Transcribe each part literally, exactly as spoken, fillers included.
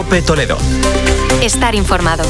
COPE Toledo. Estar informado.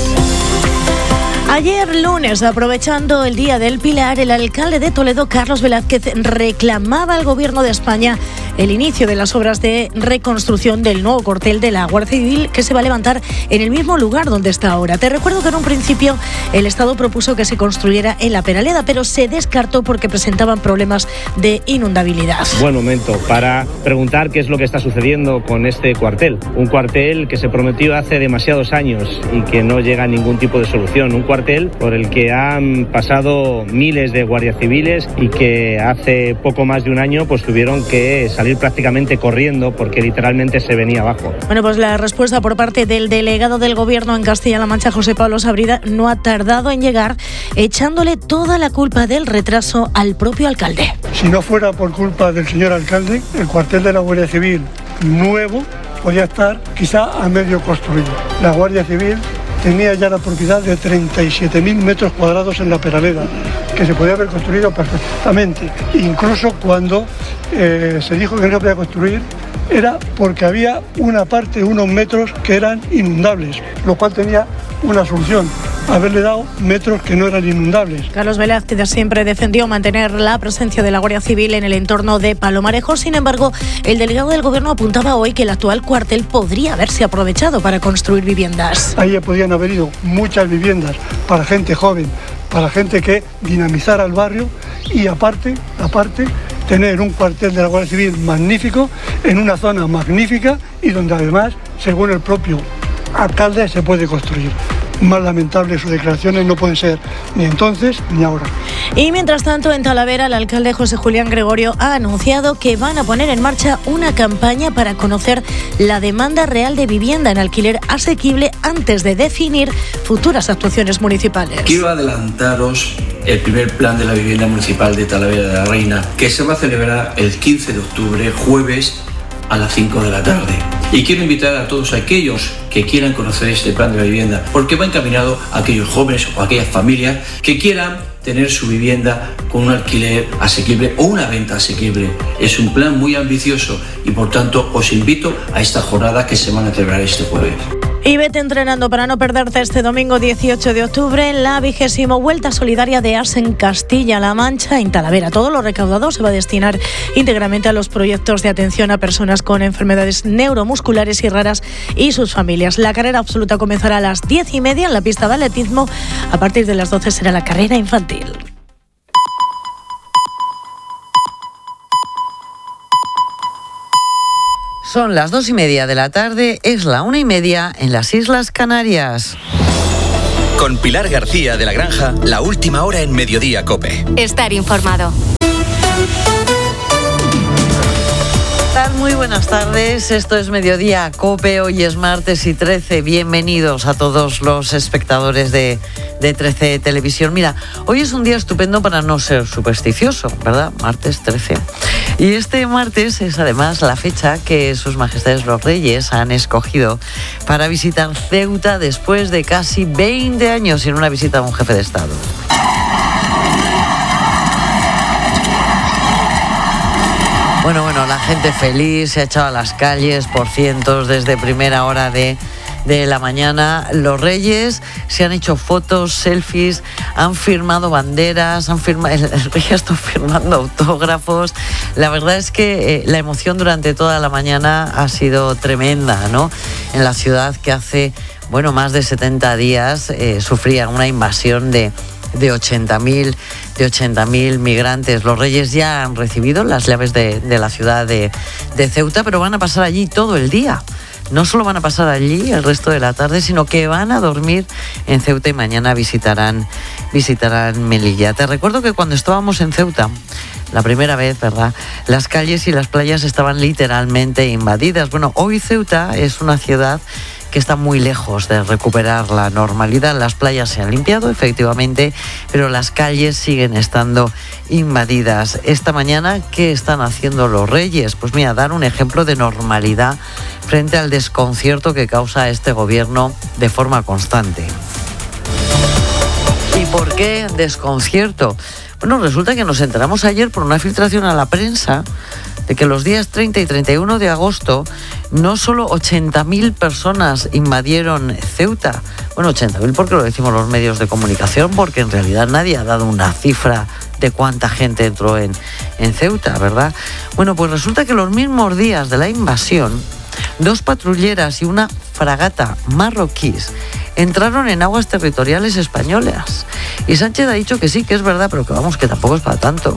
Ayer lunes, aprovechando el Día del Pilar, el alcalde de Toledo, Carlos Velázquez, reclamaba al Gobierno de España el inicio de las obras de reconstrucción del nuevo cuartel de la Guardia Civil, que se va a levantar en el mismo lugar donde está ahora. Te recuerdo que en un principio el Estado propuso que se construyera en La Peraleda, pero se descartó porque presentaban problemas de inundabilidad. Buen momento para preguntar qué es lo que está sucediendo con este cuartel. Un cuartel que se prometió hace demasiados años y que no llega a ningún tipo de solución. Un cuartel por el que han pasado miles de guardias civiles y que hace poco más de un año pues tuvieron que salir prácticamente corriendo porque literalmente se venía abajo. Bueno, pues la respuesta por parte del delegado del Gobierno en Castilla-La Mancha, José Pablo Sabrida, no ha tardado en llegar, echándole toda la culpa del retraso al propio alcalde. Si no fuera por culpa del señor alcalde, el cuartel de la Guardia Civil nuevo podía estar quizá a medio construido. La Guardia Civil tenía ya la propiedad de treinta y siete mil metros cuadrados en La Peraleda, que se podía haber construido perfectamente. Incluso cuando eh, se dijo que no se podía construir, era porque había una parte, unos metros que eran inundables, lo cual tenía una solución: haberle dado metros que no eran inundables. Carlos Velázquez siempre defendió mantener la presencia de la Guardia Civil en el entorno de Palomarejo. Sin embargo, el delegado del Gobierno apuntaba hoy que el actual cuartel podría haberse aprovechado para construir viviendas. Ahí podían haber ido muchas viviendas para gente joven, para gente que dinamizara el barrio y aparte, aparte, tener un cuartel de la Guardia Civil magnífico en una zona magnífica y donde además, según el propio alcalde, se puede construir. Más lamentable, sus declaraciones no pueden ser ni entonces ni ahora. Y mientras tanto, en Talavera, el alcalde José Julián Gregorio ha anunciado que van a poner en marcha una campaña para conocer la demanda real de vivienda en alquiler asequible antes de definir futuras actuaciones municipales. Quiero adelantaros el primer plan de la vivienda municipal de Talavera de la Reina, que se va a celebrar el quince de octubre, jueves, a las cinco de la tarde. Y quiero invitar a todos aquellos que quieran conocer este plan de la vivienda, porque va encaminado a aquellos jóvenes o a aquellas familias que quieran tener su vivienda con un alquiler asequible o una venta asequible. Es un plan muy ambicioso y por tanto os invito a esta jornada que se van a celebrar este jueves. Y vete entrenando para no perderte este domingo dieciocho de octubre la vigésima Vuelta Solidaria de As en Castilla-La Mancha en Talavera. Todo lo recaudado se va a destinar íntegramente a los proyectos de atención a personas con enfermedades neuromusculares y raras y sus familias. La carrera absoluta comenzará a las diez y media en la pista de atletismo. A partir de las doce será la carrera infantil. Son las dos y media de la tarde, es la una y media en las Islas Canarias. Con Pilar García de la Granja, la última hora en Mediodía COPE. Estar informado. Muy buenas tardes, esto es Mediodía COPE, hoy es martes y trece, bienvenidos a todos los espectadores de, de trece Televisión. Mira, hoy es un día estupendo para no ser supersticioso, ¿verdad? Martes trece. Y este martes es además la fecha que sus majestades los reyes han escogido para visitar Ceuta después de casi veinte años sin una visita a un jefe de Estado. Bueno, bueno, la gente feliz se ha echado a las calles por cientos desde primera hora de, de la mañana. Los reyes se han hecho fotos, selfies, han firmado banderas, han firmado, el, el rey ha estado firmando autógrafos. La verdad es que eh, la emoción durante toda la mañana ha sido tremenda, ¿no? En la ciudad que hace, bueno, más de setenta días eh, sufría una invasión de... de ochenta mil de ochenta mil migrantes. Los reyes ya han recibido las llaves de, de la ciudad de, de Ceuta, pero van a pasar allí todo el día. No solo van a pasar allí el resto de la tarde, sino que van a dormir en Ceuta y mañana visitarán, visitarán Melilla. Te recuerdo que cuando estábamos en Ceuta, la primera vez, ¿verdad?, las calles y las playas estaban literalmente invadidas. Bueno, hoy Ceuta es una ciudad que está muy lejos de recuperar la normalidad. Las playas se han limpiado, efectivamente, pero las calles siguen estando invadidas. Esta mañana, ¿qué están haciendo los reyes? Pues mira, dar un ejemplo de normalidad frente al desconcierto que causa este gobierno de forma constante. ¿Y por qué desconcierto? Bueno, resulta que nos enteramos ayer por una filtración a la prensa de que los días treinta y treinta y uno de agosto no solo ochenta mil personas invadieron Ceuta. Bueno, ochenta mil porque lo decimos los medios de comunicación, porque en realidad nadie ha dado una cifra de cuánta gente entró en, en Ceuta, ¿verdad? Bueno, pues resulta que los mismos días de la invasión, dos patrulleras y una fragata marroquíes entraron en aguas territoriales españolas. Y Sánchez ha dicho que sí, que es verdad, pero que vamos, que tampoco es para tanto.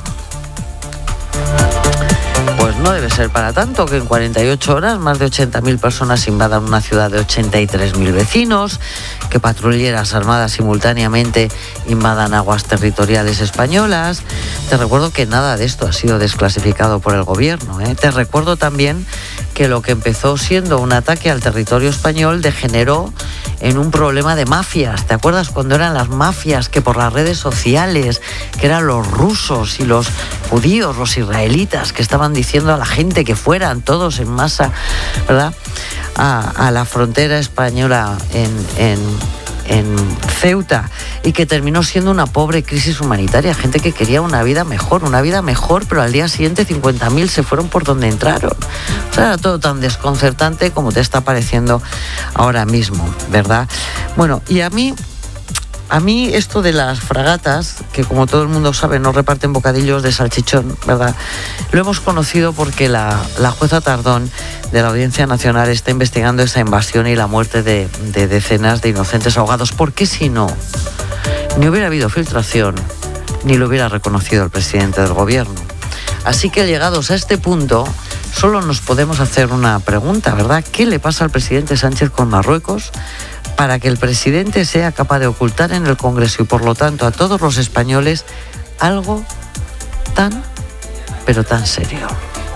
Pues no debe ser para tanto, que en cuarenta y ocho horas más de ochenta mil personas invadan una ciudad de ochenta y tres mil vecinos, que patrulleras armadas simultáneamente invadan aguas territoriales españolas. Te recuerdo que nada de esto ha sido desclasificado por el gobierno, ¿eh? Te recuerdo también que lo que empezó siendo un ataque al territorio español degeneró en un problema de mafias. ¿Te acuerdas cuando eran las mafias que por las redes sociales, que eran los rusos y los judíos, los israelitas, que estaban diciendo a la gente que fueran todos en masa, ¿verdad?, a, a la frontera española en, en, en Ceuta, y que terminó siendo una pobre crisis humanitaria, gente que quería una vida mejor, una vida mejor, pero al día siguiente cincuenta mil se fueron por donde entraron. O sea, era todo tan desconcertante como te está pareciendo ahora mismo, ¿verdad? Bueno, y a mí... A mí esto de las fragatas, que como todo el mundo sabe no reparten bocadillos de salchichón, ¿verdad?, lo hemos conocido porque la, la jueza Tardón de la Audiencia Nacional está investigando esa invasión y la muerte de, de decenas de inocentes ahogados. Porque si no, ni hubiera habido filtración, ni lo hubiera reconocido el presidente del gobierno. Así que llegados a este punto, solo nos podemos hacer una pregunta, ¿verdad? ¿Qué le pasa al presidente Sánchez con Marruecos para que el presidente sea capaz de ocultar en el Congreso y por lo tanto a todos los españoles algo tan, pero tan serio?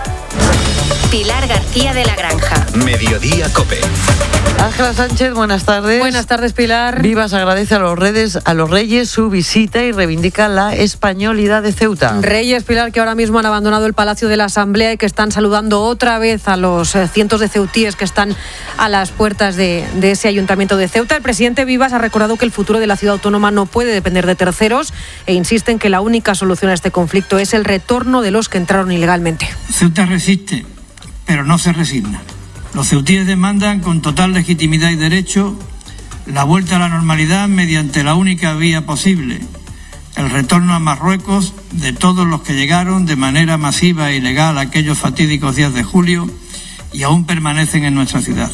Pilar García de la Granja. Mediodía COPE. Ángela Sánchez, buenas tardes. Buenas tardes, Pilar. Vivas agradece a los, redes, a los reyes su visita y reivindica la españolidad de Ceuta. Reyes, Pilar, que ahora mismo han abandonado el Palacio de la Asamblea y que están saludando otra vez a los eh, cientos de ceutíes que están a las puertas de, de ese ayuntamiento de Ceuta. El presidente Vivas ha recordado que el futuro de la ciudad autónoma no puede depender de terceros e insiste en que la única solución a este conflicto es el retorno de los que entraron ilegalmente. Ceuta resiste, pero no se resigna. Los ceutíes demandan con total legitimidad y derecho la vuelta a la normalidad mediante la única vía posible, el retorno a Marruecos de todos los que llegaron de manera masiva e ilegal aquellos fatídicos días de julio y aún permanecen en nuestra ciudad.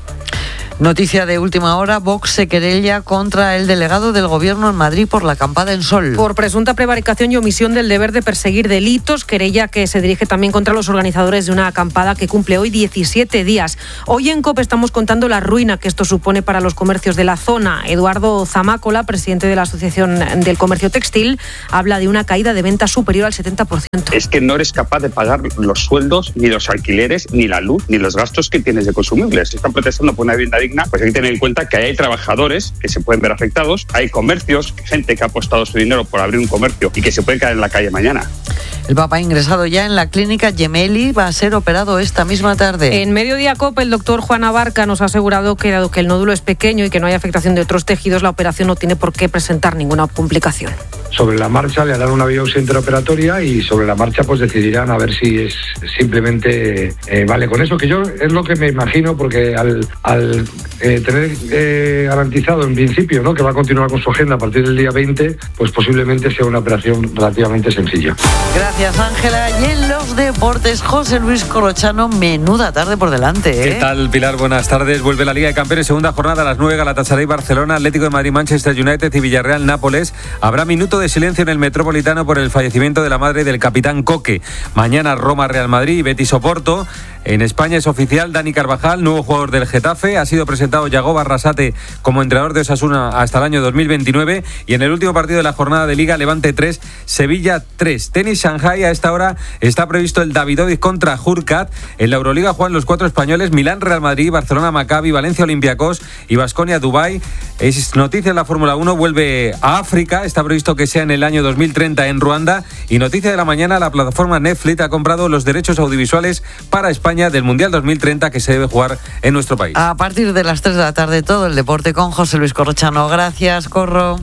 Noticia de última hora, Vox se querella contra el delegado del gobierno en Madrid por la acampada en Sol. Por presunta prevaricación y omisión del deber de perseguir delitos, querella que se dirige también contra los organizadores de una acampada que cumple hoy diecisiete días. Hoy en COPE estamos contando la ruina que esto supone para los comercios de la zona. Eduardo Zamácola, presidente de la Asociación del Comercio Textil, habla de una caída de ventas superior al setenta por ciento. Es que no eres capaz de pagar los sueldos, ni los alquileres, ni la luz, ni los gastos que tienes de consumibles. Están protestando por una vivienda digna, pues hay que tener en cuenta que hay trabajadores que se pueden ver afectados, hay comercios, gente que ha apostado su dinero por abrir un comercio y que se puede caer en la calle mañana. El Papa ha ingresado ya en la clínica Gemelli, va a ser operado esta misma tarde. En Mediodía COPE, el doctor Juan Abarca nos ha asegurado que dado que el nódulo es pequeño y que no hay afectación de otros tejidos, la operación no tiene por qué presentar ninguna complicación. Sobre la marcha le harán una biopsia interoperatoria y sobre la marcha pues decidirán a ver si es simplemente eh, vale con eso, que yo es lo que me imagino, porque al, al eh, tener eh, garantizado en principio, ¿no?, que va a continuar con su agenda a partir del día veinte, pues posiblemente sea una operación relativamente sencilla. Gracias, Ángela. Y en los deportes, José Luis Corrochano, menuda tarde por delante, ¿eh? ¿Qué tal, Pilar? Buenas tardes. Vuelve la Liga de Campeones, segunda jornada a las nueve, Galatasaray, Barcelona, Atlético de Madrid, Manchester United y Villarreal, Nápoles. Habrá minuto de silencio en el Metropolitano por el fallecimiento de la madre del capitán Coque. Mañana Roma, Real Madrid y Betis Oporto. En España es oficial, Dani Carvajal, nuevo jugador del Getafe. Ha sido presentado Yagoba Arrasate como entrenador de Osasuna hasta el año dos mil veintinueve. Y en el último partido de la jornada de Liga, Levante tres, Sevilla tres. Tenis Shanghai, a esta hora está previsto el Davidovic contra Hurkacz. En la Euroliga juegan los cuatro españoles: Milán, Real Madrid, Barcelona, Maccabi, Valencia, Olympiacos y Baskonia, Dubái. Es noticia en la Fórmula uno, vuelve a África. Está previsto que sea en el año dos mil treinta en Ruanda. Y noticia de la mañana, la plataforma Netflix ha comprado los derechos audiovisuales para España del Mundial dos mil treinta que se debe jugar en nuestro país. A partir de las tres de la tarde, todo el deporte con José Luis Corrochano. Gracias, Corro.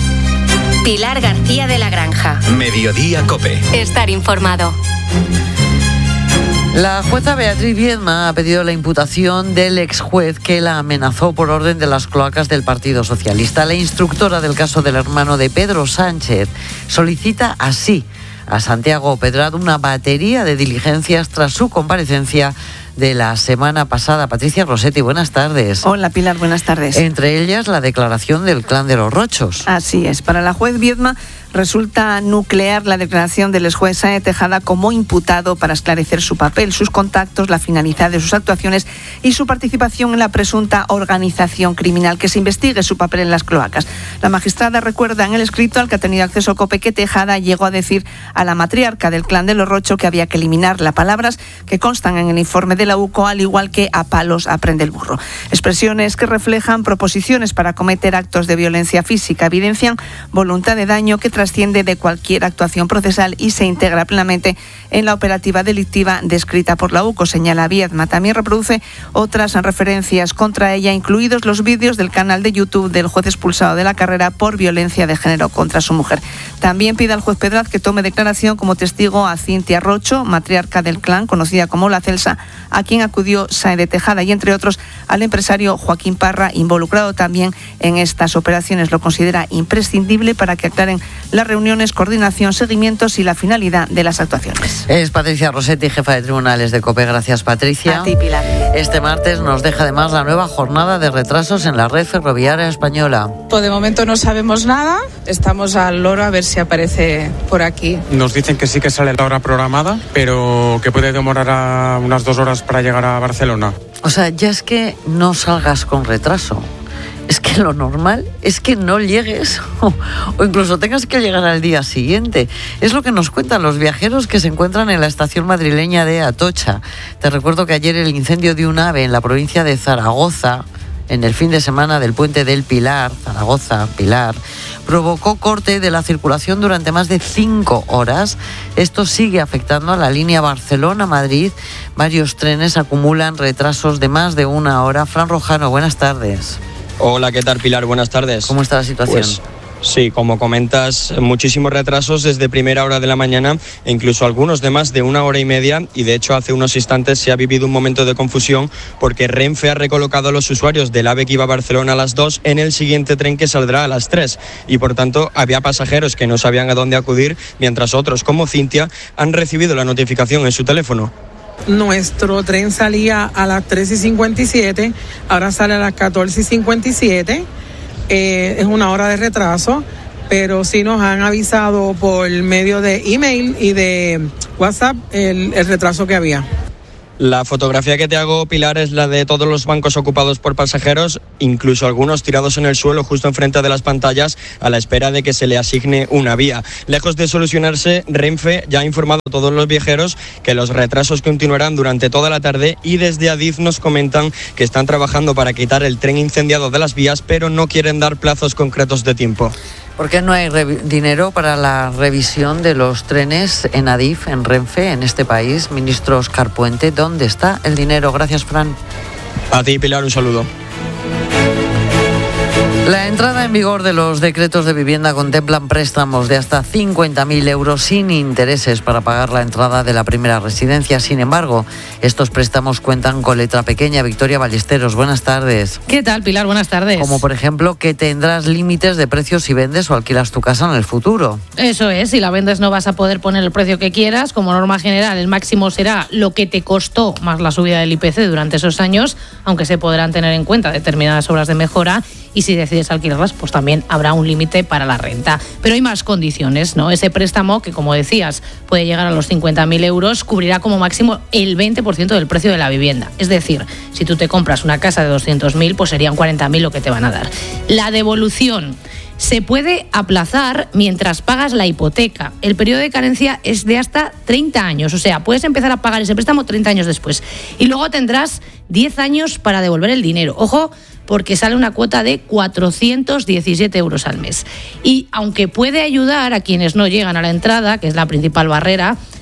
Pilar García de la Granja. Mediodía COPE. Estar informado. La jueza Beatriz Viedma ha pedido la imputación del ex juez que la amenazó por orden de las cloacas del Partido Socialista. La instructora del caso del hermano de Pedro Sánchez solicita así a Santiago Pedrad una batería de diligencias tras su comparecencia de la semana pasada. Patricia Rossetti, buenas tardes. Hola Pilar, buenas tardes. Entre ellas la declaración del clan de los Rochos. Así es, para la juez Viedma resulta nuclear la declaración del exjuez Sáenz de Tejada como imputado para esclarecer su papel, sus contactos, la finalidad de sus actuaciones y su participación en la presunta organización criminal, que se investigue su papel en las cloacas. La magistrada recuerda en el escrito al que ha tenido acceso COPE que Tejada llegó a decir a la matriarca del clan de los Rocho que había que eliminarla, palabras que constan en el informe de la U C O, al igual que a palos aprende el burro. Expresiones que reflejan proposiciones para cometer actos de violencia física, evidencian voluntad de daño que trasciende de cualquier actuación procesal y se integra plenamente en la operativa delictiva descrita por la U C O, señala Viedma. También reproduce otras referencias contra ella, incluidos los vídeos del canal de YouTube del juez expulsado de la carrera por violencia de género contra su mujer. También pide al juez Pedrad que tome declaración como testigo a Cintia Rocho, matriarca del clan, conocida como La Celsa, a quien acudió Sáenz de Tejada, y entre otros al empresario Joaquín Parra, involucrado también en estas operaciones. Lo considera imprescindible para que aclaren las reuniones, coordinación, seguimientos y la finalidad de las actuaciones. Es Patricia Rossetti, jefa de tribunales de COPE. Gracias, Patricia. A ti, Pilar. Este martes nos deja además la nueva jornada de retrasos en la red ferroviaria española. Pues de momento no sabemos nada, estamos al loro a ver si aparece por aquí. Nos dicen que sí que sale la hora programada, pero que puede demorar a unas dos horas para llegar a Barcelona. O sea, ya es que no salgas con retraso. Es que lo normal es que no llegues o, o incluso tengas que llegar al día siguiente. Es lo que nos cuentan los viajeros que se encuentran en la estación madrileña de Atocha. Te recuerdo que ayer el incendio de un AVE en la provincia de Zaragoza, en el fin de semana del puente del Pilar, Zaragoza, Pilar, provocó corte de la circulación durante más de cinco horas. Esto sigue afectando a la línea Barcelona-Madrid. Varios trenes acumulan retrasos de más de una hora. Fran Rojano, buenas tardes. Hola, ¿qué tal, Pilar? Buenas tardes. ¿Cómo está la situación? Pues, sí, como comentas, muchísimos retrasos desde primera hora de la mañana e incluso algunos de más de una hora y media, y de hecho hace unos instantes se ha vivido un momento de confusión porque Renfe ha recolocado a los usuarios del AVE que iba a Barcelona a las dos en el siguiente tren que saldrá a las tres, y por tanto había pasajeros que no sabían a dónde acudir, mientras otros, como Cintia, han recibido la notificación en su teléfono. Nuestro tren salía a las tres y cincuenta y siete, ahora sale a las catorce y cincuenta y siete, eh, es una hora de retraso, pero sí nos han avisado por medio de email y de WhatsApp el, el retraso que había. La fotografía que te hago, Pilar, es la de todos los bancos ocupados por pasajeros, incluso algunos tirados en el suelo justo enfrente de las pantallas a la espera de que se le asigne una vía. Lejos de solucionarse, Renfe ya ha informado a todos los viajeros que los retrasos continuarán durante toda la tarde, y desde Adif nos comentan que están trabajando para quitar el tren incendiado de las vías, pero no quieren dar plazos concretos de tiempo. ¿Por qué no hay dinero para la revisión de los trenes en Adif, en Renfe, en este país? Ministro Óscar Puente, ¿dónde está el dinero? Gracias, Fran. A ti, Pilar, un saludo. La entrada en vigor de los decretos de vivienda contemplan préstamos de hasta cincuenta mil euros sin intereses para pagar la entrada de la primera residencia. Sin embargo, estos préstamos cuentan con letra pequeña. Victoria Ballesteros, buenas tardes. ¿Qué tal, Pilar? Buenas tardes. Como por ejemplo que tendrás límites de precios si vendes o alquilas tu casa en el futuro. Eso es, si la vendes no vas a poder poner el precio que quieras. Como norma general, el máximo será lo que te costó más la subida del I P C durante esos años, aunque se podrán tener en cuenta determinadas obras de mejora, y si decides alquilarlas, pues también habrá un límite para la renta. Pero hay más condiciones, ¿no? Ese préstamo, que como decías, puede llegar a los cincuenta mil euros, cubrirá como máximo el veinte por ciento del precio de la vivienda. Es decir, si tú te compras una casa de doscientos mil, pues serían cuarenta mil lo que te van a dar. La devolución se puede aplazar mientras pagas la hipoteca. El periodo de carencia es de hasta treinta años, o sea, puedes empezar a pagar ese préstamo treinta años después. Y luego tendrás diez años para devolver el dinero. Ojo, porque sale una cuota de cuatrocientos diecisiete euros al mes. Y aunque puede ayudar a quienes no llegan a la entrada, que es la principal barrera,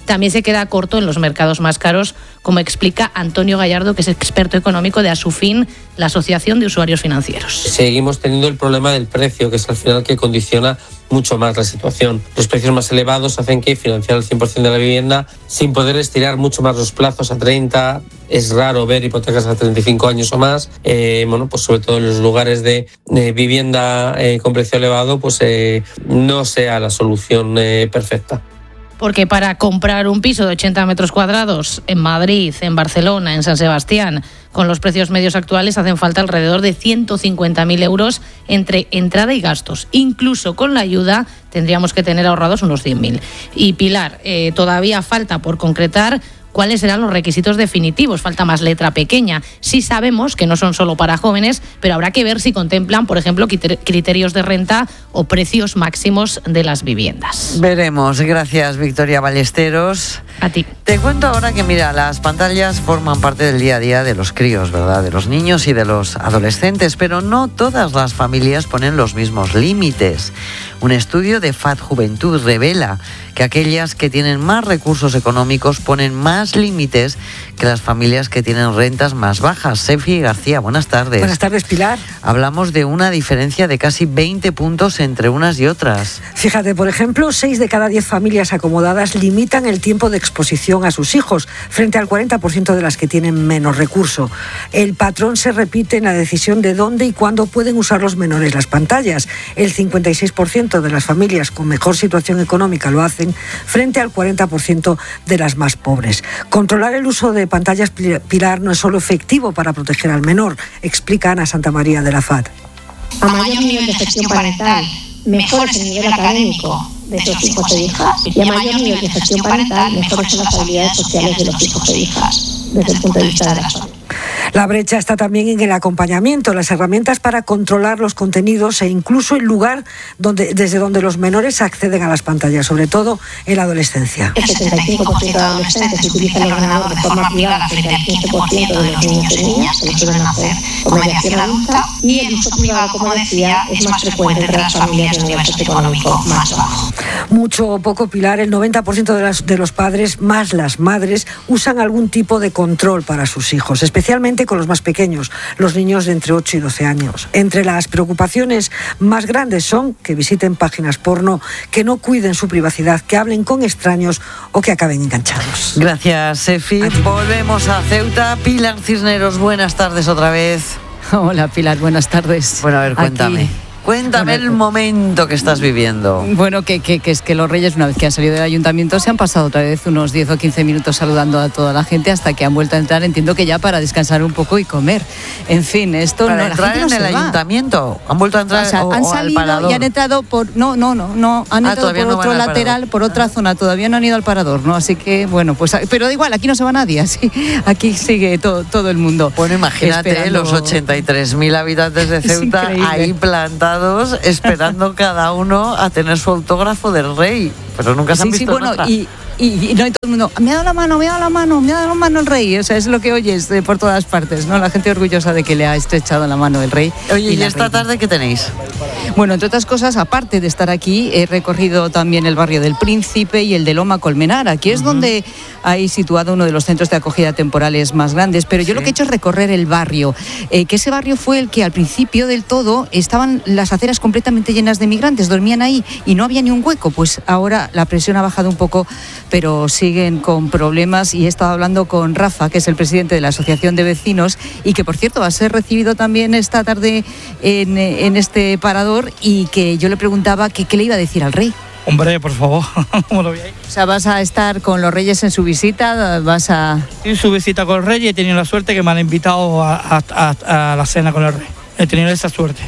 también se queda corto en los mercados más caros, como explica Antonio Gallardo, que es experto económico de Asufin, la Asociación de Usuarios Financieros. Seguimos teniendo el problema del precio, que es al final que condiciona mucho más la situación. Los precios más elevados hacen que financiar el cien por ciento de la vivienda sin poder estirar mucho más los plazos a treinta. Es raro ver hipotecas a treinta y cinco años o más. Eh, bueno, pues sobre todo en los lugares de, de vivienda eh, con precio elevado, pues eh, no sea la solución eh, perfecta. Porque para comprar un piso de ochenta metros cuadrados en Madrid, en Barcelona, en San Sebastián, con los precios medios actuales hacen falta alrededor de ciento cincuenta mil euros entre entrada y gastos. Incluso con la ayuda tendríamos que tener ahorrados unos cien mil. Y Pilar, eh, todavía falta por concretar cuáles serán los requisitos definitivos. Falta más letra pequeña. Sí sabemos que no son solo para jóvenes, pero habrá que ver si contemplan, por ejemplo, criterios de renta o precios máximos de las viviendas. Veremos. Gracias, Victoria Ballesteros. A ti. Te cuento ahora que, mira, las pantallas forman parte del día a día de los críos, ¿verdad? De los niños y de los adolescentes, pero no todas las familias ponen los mismos límites. Un estudio de F A D Juventud revela que aquellas que tienen más recursos económicos ponen más límites que las familias que tienen rentas más bajas. Sefi García, buenas tardes. Buenas tardes, Pilar. Hablamos de una diferencia de casi veinte puntos entre unas y otras. Fíjate, por ejemplo, seis de cada diez familias acomodadas limitan el tiempo de exposición a sus hijos, frente al cuarenta por ciento de las que tienen menos recurso. El patrón se repite en la decisión de dónde y cuándo pueden usar los menores las pantallas. El cincuenta y seis por ciento de las familias con mejor situación económica lo hacen, frente al cuarenta por ciento de las más pobres. Controlar el uso de pantallas, Pilar, no es solo efectivo para proteger al menor, explica Ana Santamaría de la F A D. A mayor nivel de gestión parental, mejor es el nivel académico de esos hijos e hijas, y a mayor nivel de gestión parental, mejores son las habilidades sociales de los hijos e hijas, desde el punto de vista de la familia. La brecha está también en el acompañamiento, las herramientas para controlar los contenidos e incluso el lugar donde, desde donde los menores acceden a las pantallas, sobre todo en la adolescencia. El setenta y cinco por ciento de adolescentes utilizan el ordenador de forma privada frente al quince por ciento de los niños y niñas que lo suelen hacer con mediación adulta, y el uso privado, como decía, es más frecuente entre las familias de nivel socioeconómico más bajo. Mucho o poco, Pilar, el noventa por ciento de, las, de los padres, más las madres, usan algún tipo de control para sus hijos, especialmente con los más pequeños, los niños de entre ocho y doce años. Entre las preocupaciones más grandes son que visiten páginas porno, que no cuiden su privacidad, que hablen con extraños o que acaben enganchados. Gracias, Sefi. Volvemos a Ceuta. Pilar Cisneros, buenas tardes otra vez. Hola, Pilar, buenas tardes. Bueno, a ver, cuéntame. Aquí. Cuéntame bueno, el momento que estás viviendo. Bueno, que, que, que es que los Reyes, una vez que han salido del ayuntamiento, se han pasado otra vez unos diez o quince minutos saludando a toda la gente hasta que han vuelto a entrar, entiendo que ya para descansar un poco y comer. En fin, esto para no, entrar la gente en no el se ayuntamiento. Va. Han vuelto a entrar o sea, o, han o salido al parador. Y han entrado por no, no, no, no han ah, entrado por no otro lateral, por otra zona, todavía no han ido al parador, ¿no? Así que bueno, pues pero da igual, aquí no se va nadie, así aquí sigue todo, todo el mundo. Bueno, imagínate esperando... los ochenta y tres mil habitantes de Ceuta ahí plantados esperando cada uno a tener su autógrafo del rey, pero nunca se han sí, visto sí, bueno, otra. Y, y, y no hay todo el mundo, me ha dado la mano, me ha dado la mano, me ha dado la mano el rey, o sea, es lo que oyes eh, por todas partes, ¿no? La gente orgullosa de que le ha estrechado la mano el rey. Oye, ¿y, ¿y esta reina. tarde qué tenéis? Bueno, entre otras cosas, aparte de estar aquí, he recorrido también el barrio del Príncipe y el de Loma Colmenar. Aquí es uh-huh. donde hay situado uno de los centros de acogida temporales más grandes, pero yo sí. lo que he hecho es recorrer el barrio, eh, que ese barrio fue el que al principio del todo estaban las aceras completamente llenas de migrantes, dormían ahí y no había ni un hueco. Pues ahora la presión ha bajado un poco, pero siguen con problemas, y he estado hablando con Rafa, que es el presidente de la Asociación de Vecinos y que, por cierto, va a ser recibido también esta tarde en, en este parador, y que yo le preguntaba que qué le iba a decir al rey. Hombre, por favor, ¿cómo lo veis? O sea, ¿vas a estar con los Reyes en su visita? ¿Vas a...? En su visita con los Reyes he tenido la suerte que me han invitado a, a, a, a la cena con el rey. He tenido esa suerte.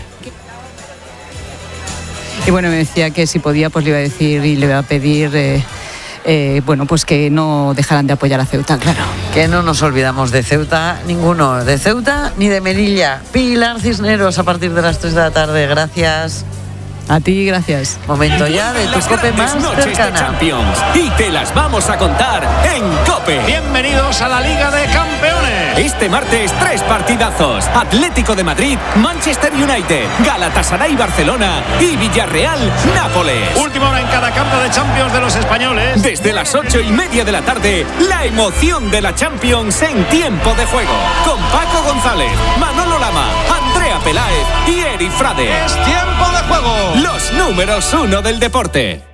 Y bueno, me decía que si podía, pues le iba a decir y le iba a pedir... Eh, Eh, bueno, pues que no dejaran de apoyar a Ceuta, claro. Que no nos olvidamos de Ceuta, ninguno, de Ceuta ni de Melilla. Pilar Cisneros, a partir de las tres de la tarde, gracias. A ti, gracias. Momento ya de tu COPE más cercana. Champions y te las vamos a contar en COPE. Bienvenidos a la Liga de Campeones. Este martes tres partidazos: Atlético de Madrid, Manchester United, Galatasaray Barcelona y Villarreal Nápoles. Última hora en cada campo de Champions de los españoles. Desde las ocho y media de la tarde, la emoción de la Champions en tiempo de juego, con Paco González, Manolo Lama, Andrea Peláez y Eri Frade. Es tiempo de juego. Los números uno del deporte.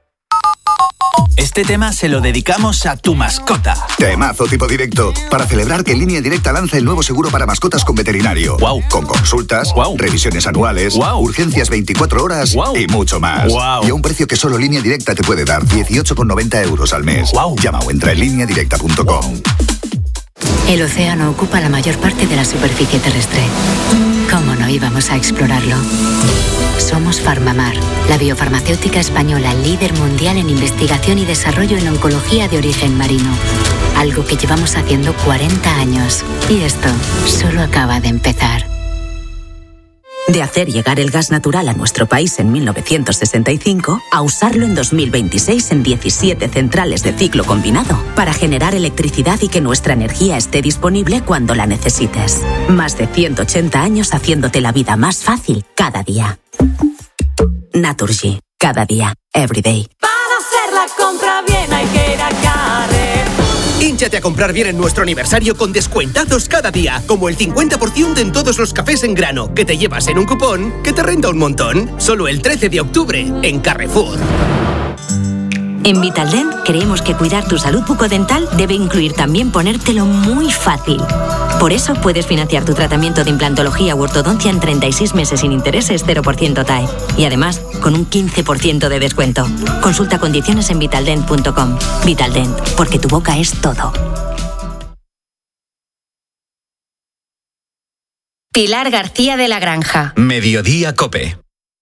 Este tema se lo dedicamos a tu mascota. Temazo tipo directo, para celebrar que Línea Directa lanza el nuevo seguro para mascotas con veterinario. Wow. Con consultas, wow. Revisiones anuales, wow. Urgencias veinticuatro horas wow. y mucho más. Wow. Y a un precio que solo Línea Directa te puede dar, dieciocho con noventa euros al mes. Wow. Llama o entra en línea directa punto com. Wow. El océano ocupa la mayor parte de la superficie terrestre. ¿Cómo no íbamos a explorarlo? Somos Farmamar, la biofarmacéutica española líder mundial en investigación y desarrollo en oncología de origen marino. Algo que llevamos haciendo cuarenta años. Y esto solo acaba de empezar. De hacer llegar el gas natural a nuestro país en mil novecientos sesenta y cinco a usarlo en dos mil veintiséis en diecisiete centrales de ciclo combinado para generar electricidad y que nuestra energía esté disponible cuando la necesites. Más de ciento ochenta años haciéndote la vida más fácil cada día. Naturgy. Cada día. Every day. Para hacer la compra bien hay que ir a Carrefour. Hínchate a comprar bien en nuestro aniversario con descuentados cada día, como el cincuenta por ciento en todos los cafés en grano, que te llevas en un cupón que te renta un montón. Solo el trece de octubre en Carrefour. En Vitaldent creemos que cuidar tu salud bucodental debe incluir también ponértelo muy fácil. Por eso puedes financiar tu tratamiento de implantología u ortodoncia en treinta y seis meses sin intereses, cero por ciento T A E. Y además, con un quince por ciento de descuento. Consulta condiciones en vitaldent punto com. Vitaldent, porque tu boca es todo. Pilar García de la Granja. Mediodía COPE.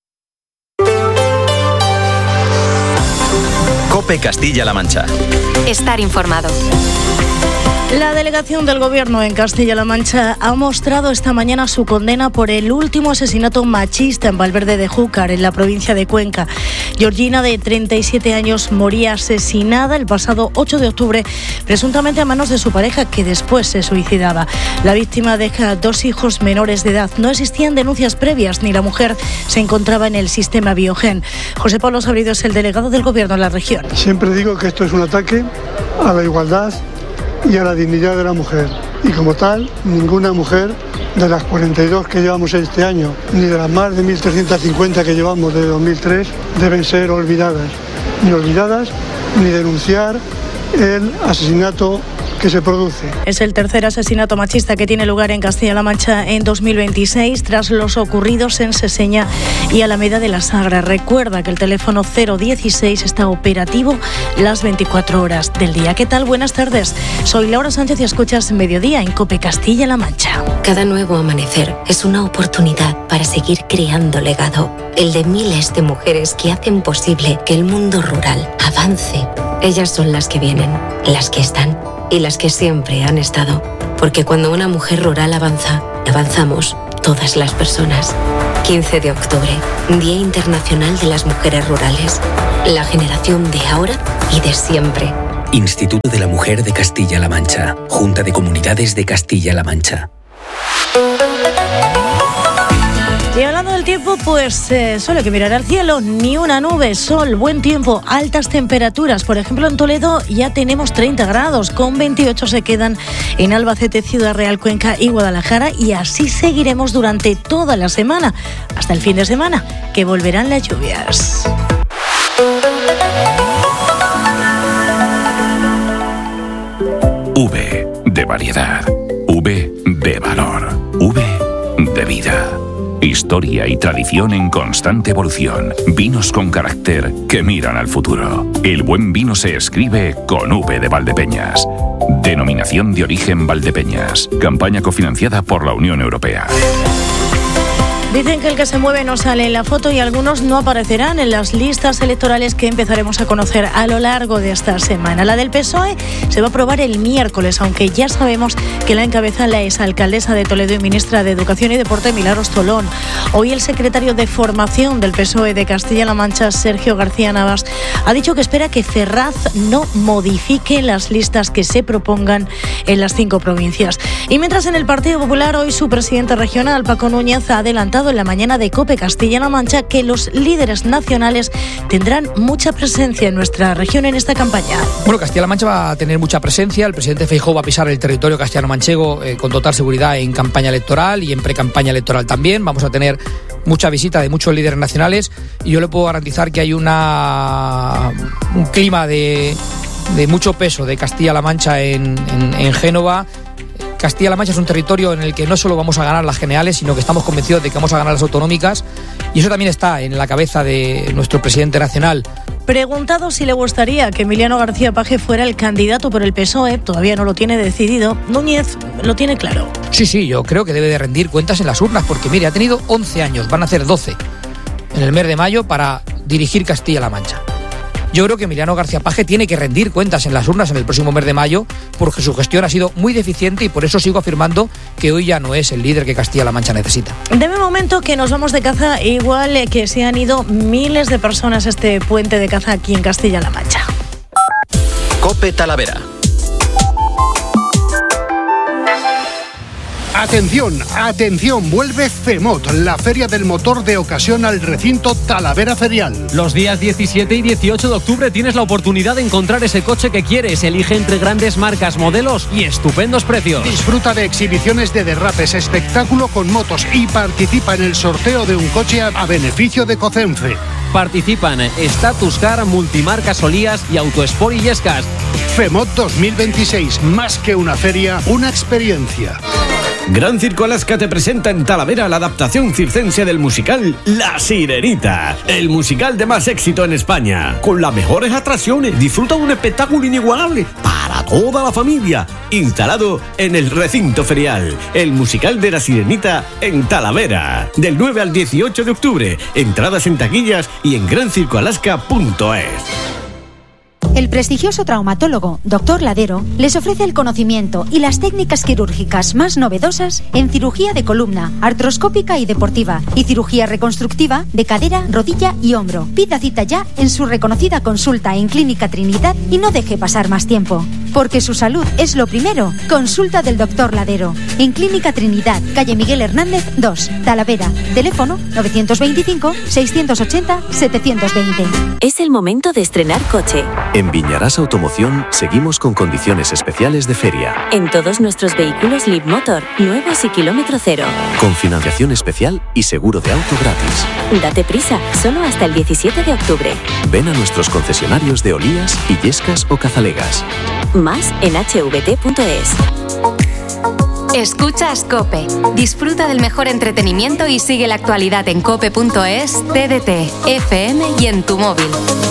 COPE Castilla-La Mancha. Estar informado. La delegación del Gobierno en Castilla-La Mancha ha mostrado esta mañana su condena por el último asesinato machista en Valverde de Júcar, en la provincia de Cuenca. Georgina, de treinta y siete años, moría asesinada el pasado ocho de octubre, presuntamente a manos de su pareja, que después se suicidaba. La víctima deja dos hijos menores de edad. No existían denuncias previas, ni la mujer se encontraba en el sistema Biogen. José Pablo Sabrido es el delegado del Gobierno en la región. Siempre digo que esto es un ataque a la igualdad y a la dignidad de la mujer. Y como tal, ninguna mujer de las cuarenta y dos que llevamos este año, ni de las más de mil trescientas cincuenta que llevamos de dos mil tres, deben ser olvidadas. Ni olvidadas, ni denunciar el asesinato que se produce. Es el tercer asesinato machista que tiene lugar en Castilla-La Mancha en dos mil veintiséis, tras los ocurridos en Seseña y Alameda de la Sagra. Recuerda que el teléfono cero dieciséis está operativo las veinticuatro horas del día. ¿Qué tal? Buenas tardes. Soy Laura Sánchez y escuchas Mediodía en COPE Castilla-La Mancha. Cada nuevo amanecer es una oportunidad para seguir creando legado. El de miles de mujeres que hacen posible que el mundo rural avance. Ellas son las que vienen, las que están y las que siempre han estado. Porque cuando una mujer rural avanza, avanzamos todas las personas. quince de octubre, Día Internacional de las Mujeres Rurales. La generación de ahora y de siempre. Instituto de la Mujer de Castilla-La Mancha. Junta de Comunidades de Castilla-La Mancha. Y hablando del tiempo, pues eh, solo hay que mirar al cielo, ni una nube, sol, buen tiempo, altas temperaturas. Por ejemplo, en Toledo ya tenemos treinta grados, con veintiocho se quedan en Albacete, Ciudad Real, Cuenca y Guadalajara, y así seguiremos durante toda la semana, hasta el fin de semana, que volverán las lluvias. V de variedad, V de valor, V de vida. Historia y tradición en constante evolución. Vinos con carácter que miran al futuro. El buen vino se escribe con V de Valdepeñas. Denominación de origen Valdepeñas. Campaña cofinanciada por la Unión Europea. Dicen que el que se mueve no sale en la foto y algunos no aparecerán en las listas electorales que empezaremos a conocer a lo largo de esta semana. La del P S O E se va a aprobar el miércoles, aunque ya sabemos que la encabeza la exalcaldesa de Toledo y ministra de Educación y Deporte, Milagros Tolón. Hoy el secretario de Formación del P S O E de Castilla-La Mancha, Sergio García Navas, ha dicho que espera que Ferraz no modifique las listas que se propongan en las cinco provincias. Y mientras en el Partido Popular, hoy su presidente regional, Paco Núñez, ha adelantado en la mañana de COPE Castilla-La Mancha que los líderes nacionales tendrán mucha presencia en nuestra región en esta campaña. Bueno, Castilla-La Mancha va a tener mucha presencia. El presidente Feijóo va a pisar el territorio castellano-manchego eh, con total seguridad en campaña electoral y en pre-campaña electoral también. Vamos a tener mucha visita de muchos líderes nacionales y yo le puedo garantizar que hay una un clima de, de mucho peso de Castilla-La Mancha en, en, en Génova. Castilla-La Mancha es un territorio en el que no solo vamos a ganar las generales, sino que estamos convencidos de que vamos a ganar las autonómicas, y eso también está en la cabeza de nuestro presidente nacional. Preguntado si le gustaría que Emiliano García Paje fuera el candidato por el P S O E, todavía no lo tiene decidido, Núñez lo tiene claro. Sí, sí, yo creo que debe de rendir cuentas en las urnas, porque mire, ha tenido once años, van a hacer doce en el mes de mayo para dirigir Castilla-La Mancha. Yo creo que Emiliano García Paje tiene que rendir cuentas en las urnas en el próximo mes de mayo, porque su gestión ha sido muy deficiente y por eso sigo afirmando que hoy ya no es el líder que Castilla-La Mancha necesita. Deme un momento que nos vamos de caza, igual que se han ido miles de personas este puente de caza aquí en Castilla-La Mancha. COPE Talavera. Atención, atención, vuelve CEMOT, la feria del motor de ocasión al recinto Talavera Ferial. Los días diecisiete y dieciocho de octubre tienes la oportunidad de encontrar ese coche que quieres. Elige entre grandes marcas, modelos y estupendos precios. Disfruta de exhibiciones de derrapes, espectáculo con motos y participa en el sorteo de un coche a, a beneficio de Cocenfe. Participan Status Car, Multimarcas Solías y Autosport y Yescas. CEMOT dos mil veintiséis, más que una feria, una experiencia. Gran Circo Alaska te presenta en Talavera la adaptación circense del musical La Sirenita, el musical de más éxito en España. Con las mejores atracciones, disfruta de un espectáculo inigualable para toda la familia, instalado en el recinto ferial. El musical de La Sirenita en Talavera, del nueve al dieciocho de octubre. Entradas en taquillas y en gran circo alaska punto es. El prestigioso traumatólogo doctor Ladero les ofrece el conocimiento y las técnicas quirúrgicas más novedosas en cirugía de columna, artroscópica y deportiva, y cirugía reconstructiva de cadera, rodilla y hombro. Pida cita ya en su reconocida consulta en Clínica Trinidad y no deje pasar más tiempo. Porque su salud es lo primero. Consulta del doctor Ladero. En Clínica Trinidad, calle Miguel Hernández dos, Talavera. Teléfono novecientos veinticinco, seiscientos ochenta, setecientos veinte. Es el momento de estrenar coche. En Viñarás Automoción seguimos con condiciones especiales de feria. En todos nuestros vehículos Leapmotor, nuevos y kilómetro cero. Con financiación especial y seguro de auto gratis. Date prisa, solo hasta el diecisiete de octubre. Ven a nuestros concesionarios de Olías, Illescas o Cazalegas. Más en h v t punto es. Escuchas COPE. Disfruta del mejor entretenimiento y sigue la actualidad en cope punto es, T D T, F M y en tu móvil.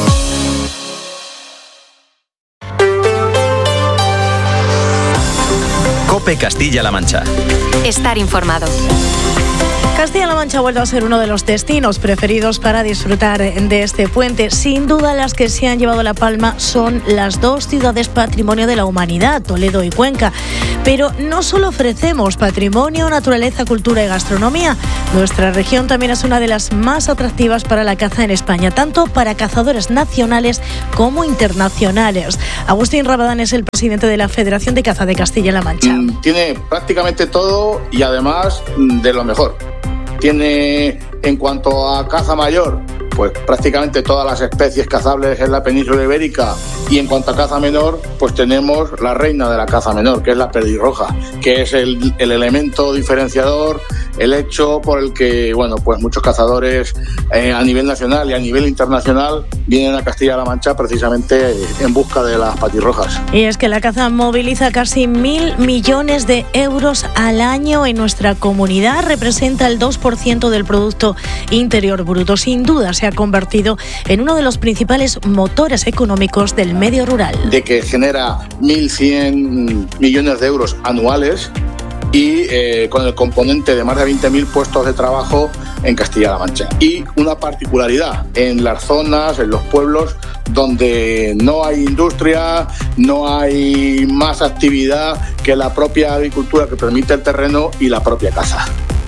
COPE Castilla-La Mancha. Estar informado. Castilla-La Mancha vuelve a ser uno de los destinos preferidos para disfrutar de este puente. Sin duda, las que se han llevado la palma son las dos ciudades patrimonio de la humanidad, Toledo y Cuenca. Pero no solo ofrecemos patrimonio, naturaleza, cultura y gastronomía. Nuestra región también es una de las más atractivas para la caza en España, tanto para cazadores nacionales como internacionales. Agustín Rabadán es el presidente de la Federación de Caza de Castilla-La Mancha. Tiene prácticamente todo y además de lo mejor. Tiene, en cuanto a caza mayor, pues prácticamente todas las especies cazables en la península ibérica, y en cuanto a caza menor, pues tenemos la reina de la caza menor, que es la pelirroja, que es el, el elemento diferenciador, el hecho por el que, bueno, pues muchos cazadores eh, a nivel nacional y a nivel internacional vienen a Castilla-La Mancha precisamente en busca de las patirrojas. Y es que la caza moviliza casi mil millones de euros al año en nuestra comunidad, representa el dos por ciento del Producto Interior Bruto. Sin duda se ha convertido en uno de los principales motores económicos del medio rural. De que genera mil cien millones de euros anuales, y eh, con el componente de más de veinte mil puestos de trabajo en Castilla-La Mancha. Y una particularidad, en las zonas, en los pueblos donde no hay industria, no hay más actividad que la propia agricultura que permite el terreno y la propia caza.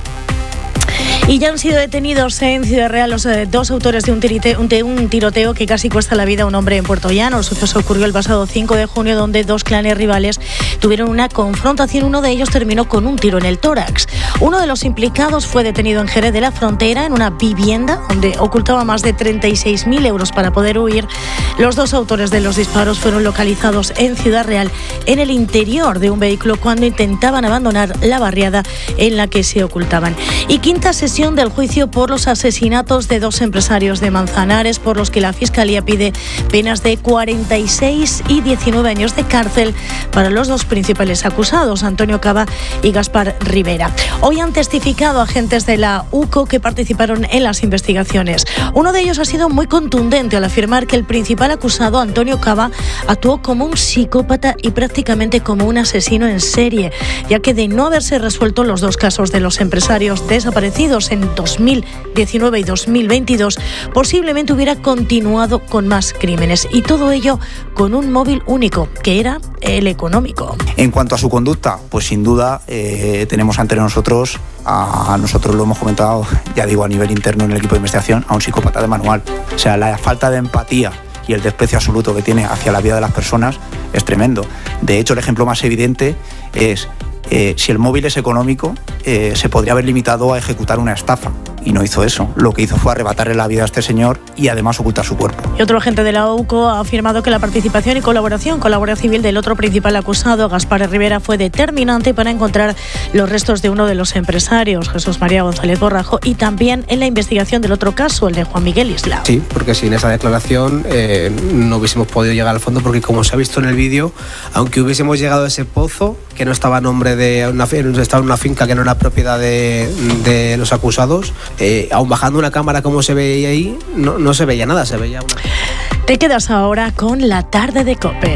Y ya han sido detenidos en Ciudad Real los eh, dos autores de un, tirite, un, de un tiroteo que casi cuesta la vida a un hombre en Puerto Llano. El suceso ocurrió el pasado cinco de junio, donde dos clanes rivales tuvieron una confrontación. Uno de ellos terminó con un tiro en el tórax. Uno de los implicados fue detenido en Jerez de la Frontera, en una vivienda donde ocultaba más de treinta y seis mil euros para poder huir. Los dos autores de los disparos fueron localizados en Ciudad Real, en el interior de un vehículo, cuando intentaban abandonar la barriada en la que se ocultaban. Y quinta sesión del juicio por los asesinatos de dos empresarios de Manzanares, por los que la Fiscalía pide penas de cuarenta y seis y diecinueve años de cárcel para los dos principales acusados, Antonio Cava y Gaspar Rivera. Hoy han testificado agentes de la U C O que participaron en las investigaciones. Uno de ellos ha sido muy contundente al afirmar que el principal acusado, Antonio Cava, actuó como un psicópata y prácticamente como un asesino en serie, ya que de no haberse resuelto los dos casos de los empresarios desaparecidos en dos mil diecinueve y dos mil veintidós, posiblemente hubiera continuado con más crímenes, y todo ello con un móvil único, que era el económico. En cuanto a su conducta, pues sin duda eh, tenemos ante nosotros, a, a nosotros lo hemos comentado, ya digo, a nivel interno en el equipo de investigación, a un psicópata de manual. O sea, la falta de empatía y el desprecio absoluto que tiene hacia la vida de las personas es tremendo. De hecho, el ejemplo más evidente es Eh, si el móvil es económico, eh, se podría haber limitado a ejecutar una estafa, y no hizo eso. Lo que hizo fue arrebatarle la vida a este señor y además ocultar su cuerpo. Y otro agente de la U C O ha afirmado que la participación y colaboración con la Guardia Civil del otro principal acusado, Gaspar Rivera, fue determinante para encontrar los restos de uno de los empresarios, Jesús María González Borrajo, y también en la investigación del otro caso, el de Juan Miguel Isla. Sí, porque sin esa declaración eh, no hubiésemos podido llegar al fondo, porque como se ha visto en el vídeo, aunque hubiésemos llegado a ese pozo, que no estaba a nombre de una, estaba en una finca que no era propiedad de, de los acusados, eh, aun bajando una cámara como se veía ahí, no, no se veía nada, se veía una... Te quedas ahora con la tarde de COPE.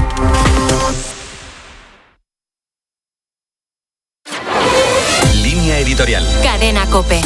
Línea editorial. Cadena COPE.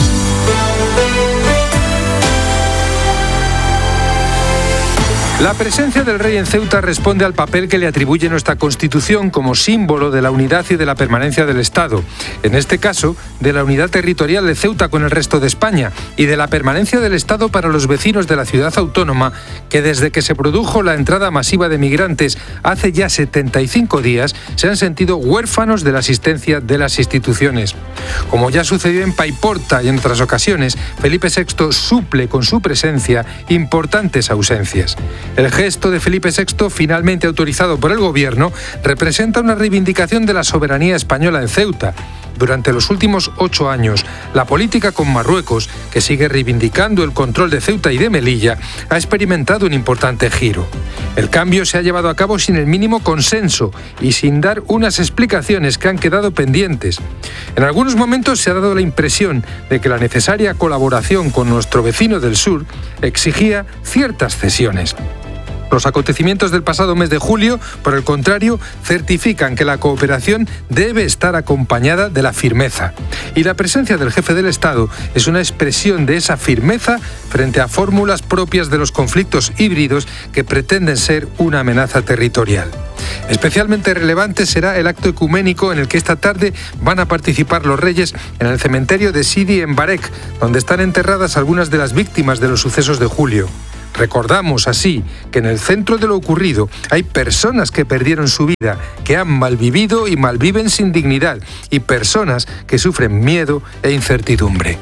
La presencia del rey en Ceuta responde al papel que le atribuye nuestra Constitución como símbolo de la unidad y de la permanencia del Estado. En este caso, de la unidad territorial de Ceuta con el resto de España y de la permanencia del Estado para los vecinos de la ciudad autónoma, que desde que se produjo la entrada masiva de migrantes hace ya setenta y cinco días, se han sentido huérfanos de la asistencia de las instituciones. Como ya sucedió en Paiporta y en otras ocasiones, Felipe sexto suple con su presencia importantes ausencias. El gesto de Felipe sexto, finalmente autorizado por el Gobierno, representa una reivindicación de la soberanía española en Ceuta. Durante los últimos ocho años, la política con Marruecos, que sigue reivindicando el control de Ceuta y de Melilla, ha experimentado un importante giro. El cambio se ha llevado a cabo sin el mínimo consenso y sin dar unas explicaciones que han quedado pendientes. En algunos momentos se ha dado la impresión de que la necesaria colaboración con nuestro vecino del sur exigía ciertas cesiones. Los acontecimientos del pasado mes de julio, por el contrario, certifican que la cooperación debe estar acompañada de la firmeza. Y la presencia del jefe del Estado es una expresión de esa firmeza frente a fórmulas propias de los conflictos híbridos que pretenden ser una amenaza territorial. Especialmente relevante será el acto ecuménico en el que esta tarde van a participar los reyes en el cementerio de Sidi en Barek, donde están enterradas algunas de las víctimas de los sucesos de julio. Recordamos así que en el centro de lo ocurrido hay personas que perdieron su vida, que han malvivido y malviven sin dignidad, y personas que sufren miedo e incertidumbre.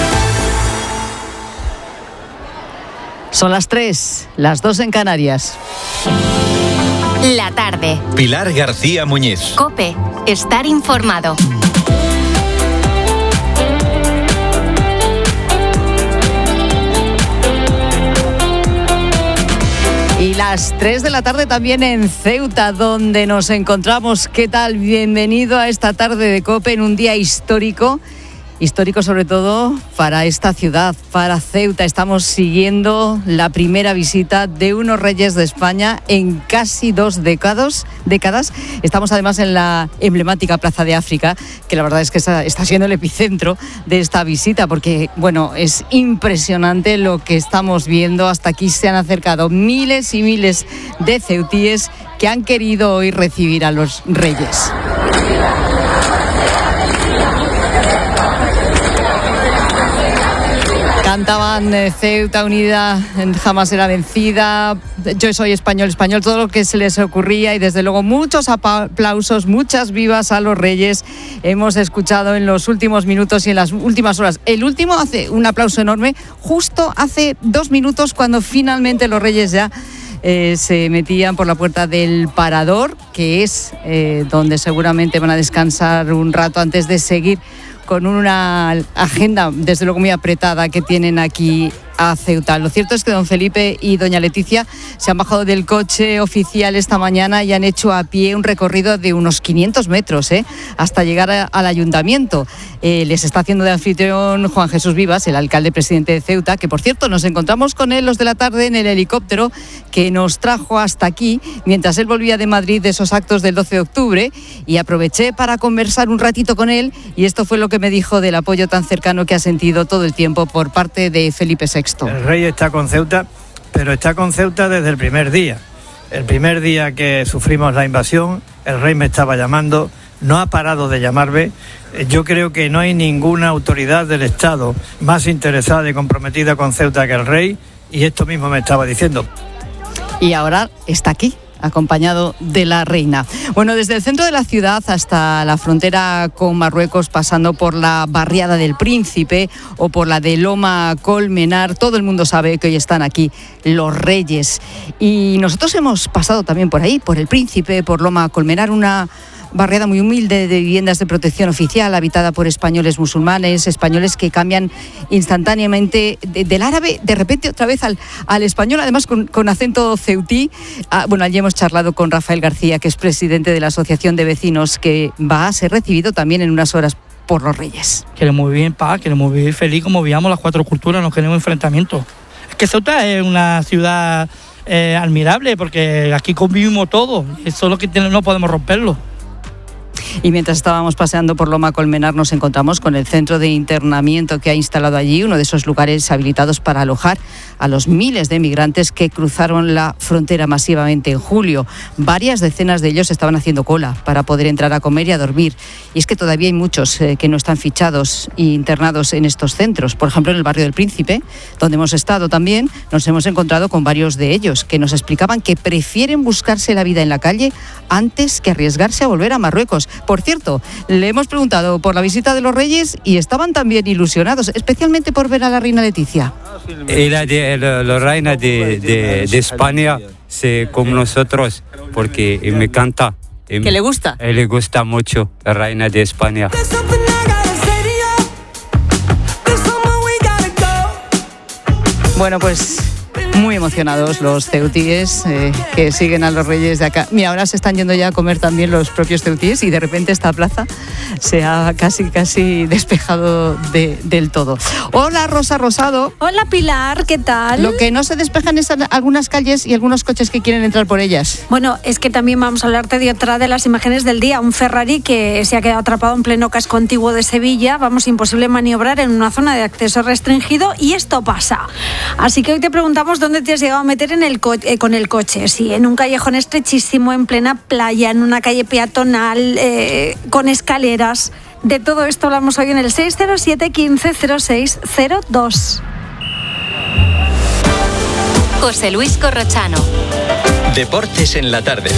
Son las tres, las dos en Canarias. La tarde. Pilar García Muñiz. COPE. Estar informado. Y las tres de la tarde también en Ceuta, donde nos encontramos. ¿Qué tal? Bienvenido a esta tarde de COPE en un día histórico Histórico sobre todo para esta ciudad, para Ceuta. Estamos siguiendo la primera visita de unos reyes de España en casi dos décadas. décadas. Estamos además en la emblemática Plaza de África, que la verdad es que está, está siendo el epicentro de esta visita, porque bueno, es impresionante lo que estamos viendo. Hasta aquí se han acercado miles y miles de ceutíes que han querido hoy recibir a los reyes. Cantaban eh, Ceuta unida, jamás será vencida, yo soy español, español, todo lo que se les ocurría, y desde luego muchos aplausos, muchas vivas a los reyes. Hemos escuchado en los últimos minutos y en las últimas horas. El último hace un aplauso enorme, justo hace dos minutos, cuando finalmente los reyes ya Eh, se metían por la puerta del Parador, que es eh, donde seguramente van a descansar un rato antes de seguir con una agenda, desde luego, muy apretada que tienen aquí a Ceuta. Lo cierto es que don Felipe y doña Leticia se han bajado del coche oficial esta mañana y han hecho a pie un recorrido de unos quinientos metros, ¿eh? hasta llegar a, al ayuntamiento. Eh, les está haciendo de anfitrión Juan Jesús Vivas, el alcalde presidente de Ceuta, que por cierto nos encontramos con él los de la tarde en el helicóptero que nos trajo hasta aquí mientras él volvía de Madrid de esos actos del doce de octubre, y aproveché para conversar un ratito con él, y esto fue lo que me dijo del apoyo tan cercano que ha sentido todo el tiempo por parte de Felipe sexto. El rey está con Ceuta, pero está con Ceuta desde el primer día. El primer día que sufrimos la invasión, el rey me estaba llamando, no ha parado de llamarme. Yo creo que no hay ninguna autoridad del Estado más interesada y comprometida con Ceuta que el rey, y esto mismo me estaba diciendo. Y ahora está aquí, acompañado de la reina. Bueno, desde el centro de la ciudad hasta la frontera con Marruecos, pasando por la barriada del Príncipe o por la de Loma Colmenar, todo el mundo sabe que hoy están aquí los reyes. Y nosotros hemos pasado también por ahí, por el Príncipe, por Loma Colmenar, una barriada muy humilde de viviendas de protección oficial, habitada por españoles musulmanes, españoles que cambian instantáneamente de, del árabe, de repente otra vez al, al español, además con, con acento ceutí. Ah, bueno, allí hemos charlado con Rafael García, que es presidente de la Asociación de Vecinos, que va a ser recibido también en unas horas por los reyes. Queremos vivir en paz, queremos vivir feliz como vivíamos las cuatro culturas, no queremos enfrentamientos. Es que Ceuta es una ciudad eh, admirable, porque aquí convivimos todos, eso es lo que tiene, no podemos romperlo. Y mientras estábamos paseando por Loma Colmenar, nos encontramos con el centro de internamiento que ha instalado allí, uno de esos lugares habilitados para alojar a los miles de migrantes que cruzaron la frontera masivamente en julio. Varias decenas de ellos estaban haciendo cola para poder entrar a comer y a dormir. Y es que todavía hay muchos eh, que no están fichados e internados en estos centros. Por ejemplo, en el barrio del Príncipe, donde hemos estado también, nos hemos encontrado con varios de ellos que nos explicaban que prefieren buscarse la vida en la calle antes que arriesgarse a volver a Marruecos. Por cierto, le hemos preguntado por la visita de los reyes y estaban también ilusionados, especialmente por ver a la reina Leticia. Era de, la, la reina de, de, de España, sí, como nosotros, porque me encanta. ¿Que le gusta? Eh, le gusta mucho la reina de España. Bueno, pues muy emocionados los ceutíes eh, que siguen a los reyes de acá. Mira, ahora se están yendo ya a comer también los propios ceutíes, y de repente esta plaza se ha casi casi despejado de, del todo. Hola, Rosa Rosado. Hola, Pilar, ¿qué tal? Lo que no se despejan es algunas calles y algunos coches que quieren entrar por ellas. Bueno, es que también vamos a hablarte de otra de las imágenes del día, un Ferrari que se ha quedado atrapado en pleno casco antiguo de Sevilla. Vamos, imposible maniobrar en una zona de acceso restringido, y esto pasa. Así que hoy te preguntamos dónde te has llegado a meter en el co- eh, con el coche. Sí, en un callejón estrechísimo, en plena playa, en una calle peatonal, eh, con escaleras. De todo esto hablamos hoy en el seis cero siete, quince, cero seis cero dos. José Luis Corrochano. Deportes en la tarde.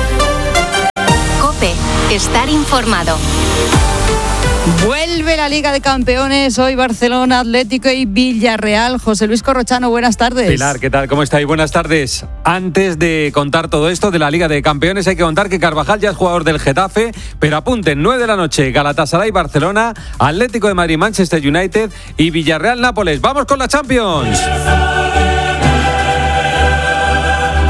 COPE. Estar informado. Vuelve la Liga de Campeones, hoy Barcelona, Atlético y Villarreal. José Luis Corrochano, buenas tardes. Pilar, ¿qué tal? ¿Cómo estáis? Buenas tardes. Antes de contar todo esto de la Liga de Campeones, hay que contar que Carvajal ya es jugador del Getafe, pero apunten, nueve de la noche, Galatasaray, Barcelona, Atlético de Madrid, Manchester United y Villarreal, Nápoles. ¡Vamos con la Champions!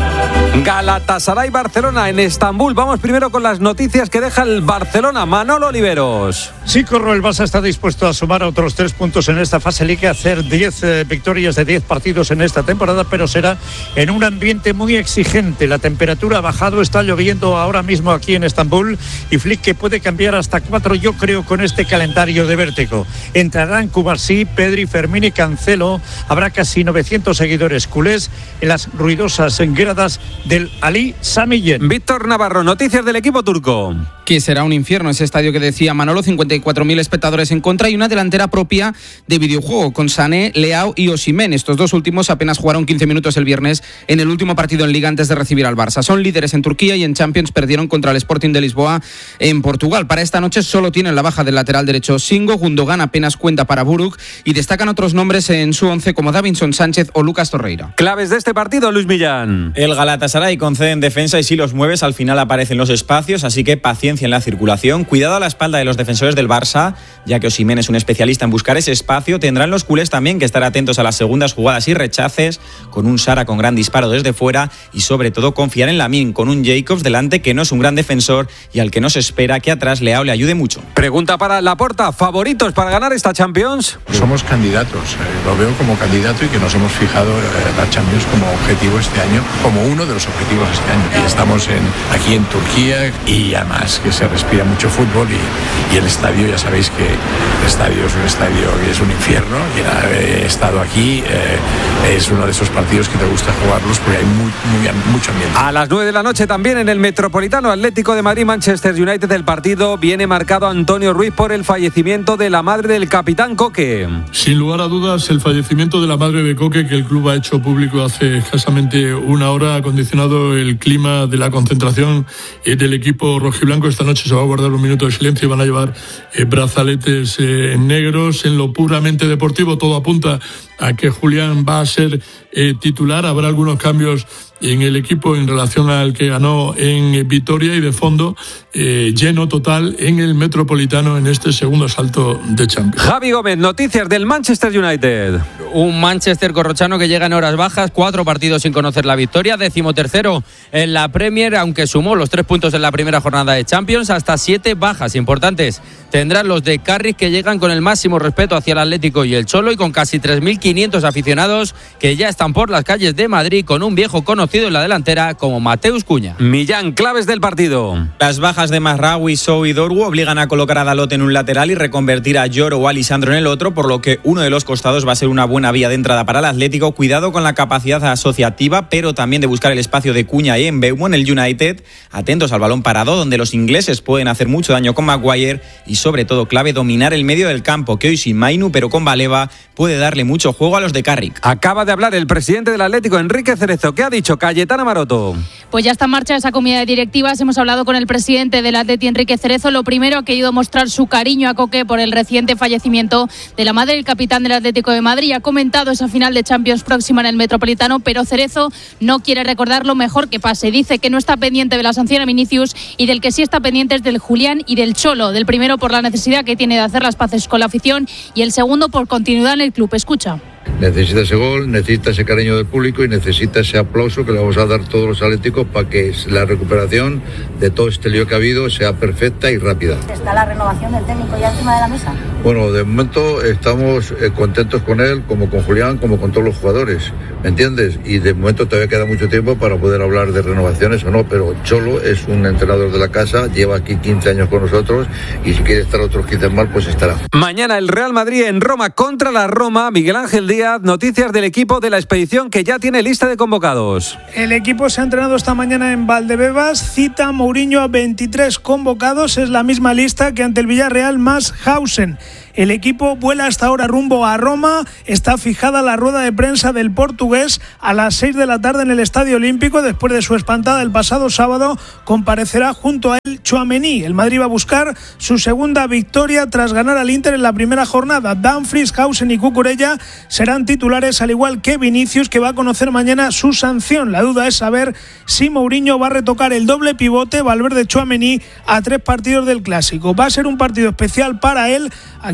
Galatasaray-Barcelona en Estambul. Vamos primero con las noticias que deja el Barcelona. Manolo Oliveros. Sí, Corro, el Barça está dispuesto a sumar otros tres puntos en esta fase liga, hacer diez eh, victorias de diez partidos en esta temporada, pero será en un ambiente muy exigente. La temperatura ha bajado, está lloviendo ahora mismo aquí en Estambul y Flick que puede cambiar hasta cuatro, yo creo, con este calendario de vértigo. Entrarán Cubarsí, Pedri, Fermín y Cancelo. Habrá casi novecientos seguidores culés en las ruidosas gradas del Ali Sami Yen. Víctor Navarro, noticias del equipo turco. Que será un infierno ese estadio que decía Manolo, cincuenta y cuatro mil espectadores en contra y una delantera propia de videojuego con Sané, Leao y Osimhen. Estos dos últimos apenas jugaron quince minutos el viernes en el último partido en Liga antes de recibir al Barça. Son líderes en Turquía y en Champions perdieron contra el Sporting de Lisboa en Portugal. Para esta noche solo tienen la baja del lateral derecho Singo, Gundogan apenas cuenta para Buruk y destacan otros nombres en su once como Davinson Sánchez o Lucas Torreira. Claves de este partido, Luis Millán. El Galatasaray concede en defensa y si los mueves al final aparecen los espacios, así que paciencia en la circulación. Cuidado a la espalda de los defensores del Barça, ya que Osimhen es un especialista en buscar ese espacio. Tendrán los culés también que estar atentos a las segundas jugadas y rechaces, con un Sara con gran disparo desde fuera y sobre todo confiar en Lamine, con un Jacobs delante que no es un gran defensor y al que no se espera que atrás Leao le ayude mucho. Pregunta para Laporta, ¿favoritos para ganar esta Champions? Somos candidatos, eh, lo veo como candidato y que nos hemos fijado eh, la Champions como objetivo este año, como uno de los objetivos este año. Y estamos en, aquí en Turquía y además que se respira mucho fútbol y, y el estadio, ya sabéis que el estadio es un estadio que es un infierno. Quien ha eh, estado aquí eh, es uno de esos partidos que te gusta jugarlos porque hay muy, muy, mucho ambiente. A las nueve de la noche también en el Metropolitano Atlético de Madrid, Manchester United, el partido viene marcado Antonio Ruiz por el fallecimiento de la madre del capitán Coque. Sin lugar a dudas, el fallecimiento de la madre de Coque, que el club ha hecho público hace escasamente una hora, ha condicionado el clima de la concentración eh, del equipo rojiblanco. Esta noche se va a guardar un minuto de silencio y van a llevar eh, brazaletes eh, negros. En lo puramente deportivo, todo apunta a que Julián va a ser eh, titular. Habrá algunos cambios en el equipo en relación al que ganó en Vitoria y de fondo eh, lleno total en el Metropolitano en este segundo salto de Champions. Javi Gómez, noticias del Manchester United. Un Manchester corrochano que llega en horas bajas, cuatro partidos sin conocer la victoria, decimotercero en la Premier, aunque sumó los tres puntos en la primera jornada de Champions, hasta siete bajas importantes. Tendrán los de Carrick, que llegan con el máximo respeto hacia el Atlético y el Cholo, y con casi tres mil quinientos aficionados que ya están por las calles de Madrid con un viejo conocido en la delantera como Mateus Cunha. Millán, claves del partido. Las bajas de Mazraoui, Sou y Dorgu obligan a colocar a Dalot en un lateral y reconvertir a Lloro o a Lisandro en el otro, por lo que uno de los costados va a ser una buena vía de entrada para el Atlético. Cuidado con la capacidad asociativa, pero también de buscar el espacio de Cunha y Mbeumo en el United. Atentos al balón parado, donde los ingleses pueden hacer mucho daño con Maguire, y sobre todo clave dominar el medio del campo, que hoy sin Mainu, pero con Baleva, puede darle mucho juego a los de Carrick. Acaba de hablar el presidente del Atlético, Enrique Cerezo. ¿Qué ha dicho Cayetana Maroto? Pues ya está en marcha esa comida de directivas. Hemos hablado con el presidente del Atleti, Enrique Cerezo. Lo primero, ha querido mostrar su cariño a Coque por el reciente fallecimiento de la madre del capitán del Atlético de Madrid. Ha comentado esa final de Champions próxima en el Metropolitano, pero Cerezo no quiere recordar lo mejor que pase. Dice que no está pendiente de la sanción a Vinicius y del que sí está pendiente es del Julián y del Cholo. Del primero por la necesidad que tiene de hacer las paces con la afición y el segundo por continuidad en el club. Escucha. Necesita ese gol, necesita ese cariño del público y necesita ese aplauso que le vamos a dar todos los atléticos para que la recuperación de todo este lío que ha habido sea perfecta y rápida. ¿Está la renovación del técnico ya encima de la mesa? Bueno, de momento estamos eh, contentos con él, como con Julián, como con todos los jugadores, ¿me entiendes? Y de momento todavía queda mucho tiempo para poder hablar de renovaciones o no, pero Cholo es un entrenador de la casa, lleva aquí quince años con nosotros y si quiere estar otros quince más, pues estará. Mañana el Real Madrid en Roma contra la Roma. Miguel Ángel Díaz, noticias del equipo de la expedición que ya tiene lista de convocados. El equipo se ha entrenado esta mañana en Valdebebas, cita a Mourinho a veintitrés convocados, es la misma lista que ante el Villarreal más Hausen. El equipo vuela hasta ahora rumbo a Roma. Está fijada la rueda de prensa del portugués a las seis de la tarde en el Estadio Olímpico. Después de su espantada el pasado sábado, comparecerá junto a él Tchouaméni. El Madrid va a buscar su segunda victoria tras ganar al Inter en la primera jornada. Dumfries, Hausen y Cucurella serán titulares, al igual que Vinicius, que va a conocer mañana su sanción. La duda es saber si Mourinho va a retocar el doble pivote Valverde-Tchouaméni a tres partidos del Clásico. Va a ser un partido especial para él, aquí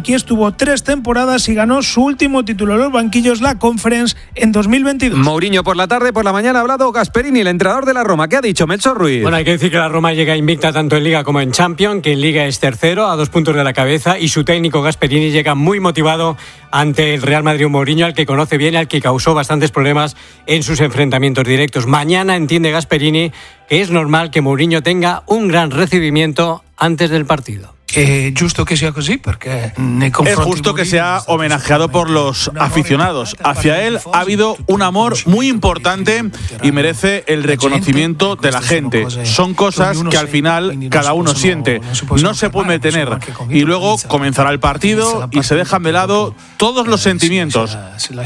Aquí estuvo tres temporadas y ganó su último título en los banquillos, la Conference, en dos mil veintidós. Mourinho por la tarde, por la mañana ha hablado Gasperini, el entrenador de la Roma. ¿Qué ha dicho Melchor Ruiz? Bueno, hay que decir que la Roma llega invicta tanto en Liga como en Champions, que en Liga es tercero, a dos puntos de la cabeza, y su técnico Gasperini llega muy motivado ante el Real Madrid, un Mourinho al que conoce bien y al que causó bastantes problemas en sus enfrentamientos directos. Mañana entiende Gasperini que es normal que Mourinho tenga un gran recibimiento antes del partido. Es justo que sea así, porque es justo que sea homenajeado por los aficionados. Hacia él ha habido un amor muy importante y merece el reconocimiento de la gente. Son cosas que al final cada uno siente. No se puede tener. Y luego comenzará el partido y se dejan de lado todos los sentimientos.